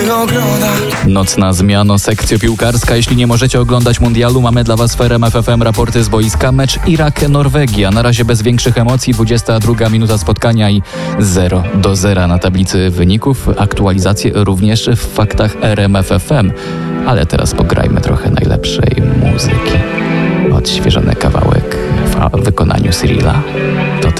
ogrodach. Nocna zmiana, sekcja piłkarska. Jeśli nie możecie oglądać mundialu, mamy dla Was w RMF FM raporty z boiska. Mecz Irak-Norwegia. Na razie bez większych emocji. 22 minuta spotkania i 0-0 na tablicy wyników. Aktualizacje również w faktach RMF FM. Ale teraz pograjmy trochę najlepszej muzyki. Odświeżony kawałek w wykonaniu Cyrilla.